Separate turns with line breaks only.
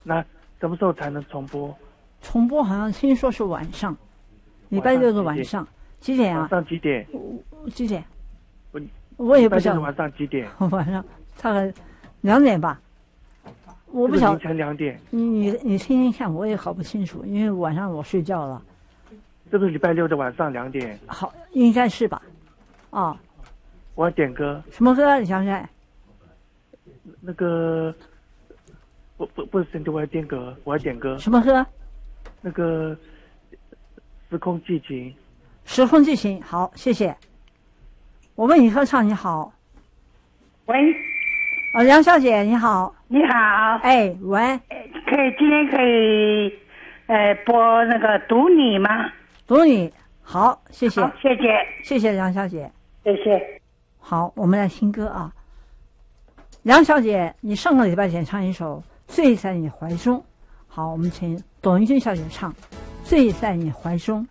那什么时候才能重播？
重播好像听说是晚上，礼拜六的晚上，几点啊？
晚上几点？
几点？
我
也不晓得。
晚上几点？
晚上大概2点吧。我不晓得。
凌晨2点。
你听听看，我也搞不清楚，因为晚上我睡觉了。
是不是礼拜六的晚上2点？
好，应该是吧？啊。
我要点歌。
什么歌？你想想。
那个，不是兄弟，我要点歌，我要点歌。
什么歌？
那个《时空激情》。
时空激情，好，谢谢。我为你合唱，你好。
喂。
梁小姐，你好。
你好。
哎，喂。
今天可以播那个读你吗？
读你，好，谢谢。
好，谢谢。
谢谢梁小姐。
谢谢。
好，我们来听歌啊。梁小姐，你上个礼拜演唱一首《醉在你怀中》，好，我们请董玉君小姐唱《醉在你怀中》。